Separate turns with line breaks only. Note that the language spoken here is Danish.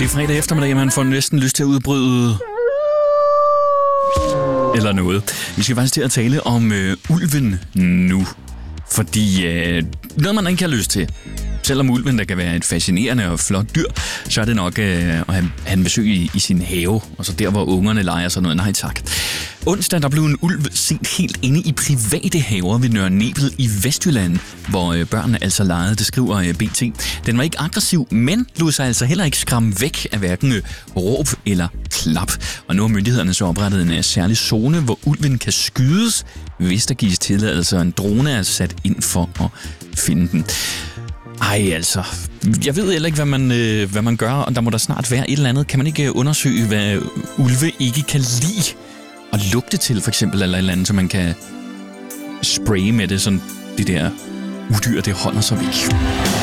Det er fredag eftermiddag, man får næsten lyst til at udbryde eller noget. Vi skal faktisk til at tale om ulven nu. Fordi noget, man ikke har lyst til, selvom ulven der kan være et fascinerende og flot dyr, så er det nok at have besøg i sin have, og så der, hvor ungerne leger sådan noget. Nej tak. Onsdag der blev en ulv set helt inde i private haver ved Nørre Nebel i Vestjylland, hvor børnene altså legede, det skriver BT. Den var ikke aggressiv, men lod sig altså heller ikke skræmme væk af hverken råb eller klap. Og nu har myndighederne så oprettet en særlig zone, hvor ulven kan skydes, hvis der gives tilladelse, og en drone er sat ind for at finde den. Ej, altså. Jeg ved heller ikke, hvad man gør, og der må der snart være et eller andet. Kan man ikke undersøge, hvad ulve ikke kan lide og lugte til, for eksempel, eller et eller andet, så man kan spraye med det, sådan det der udyr, det holder sig væk.